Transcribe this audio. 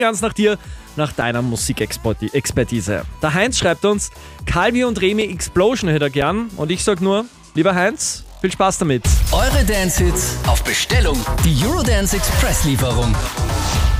ganz nach dir, nach deiner Musikexpertise. Der Heinz schreibt uns, Calvi und Remi Explosion hätte er gern. Und ich sag nur, lieber Heinz, viel Spaß damit. Eure Dance-Hits auf Bestellung. Die Eurodance Express-Lieferung.